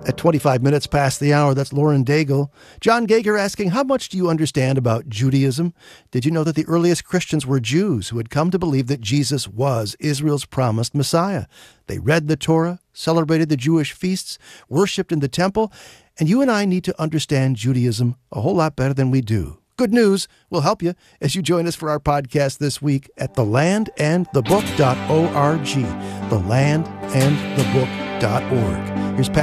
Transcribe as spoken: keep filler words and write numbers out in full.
At twenty-five minutes past the hour, that's Lauren Daigle. John Gager asking, how much do you understand about Judaism? Did you know that the earliest Christians were Jews who had come to believe that Jesus was Israel's promised Messiah? They read the Torah, celebrated the Jewish feasts, worshipped in the temple, and you and I need to understand Judaism a whole lot better than we do. Good news will help you as you join us for our podcast this week at the land and the book dot org. the land and the book dot org. Here's Pat.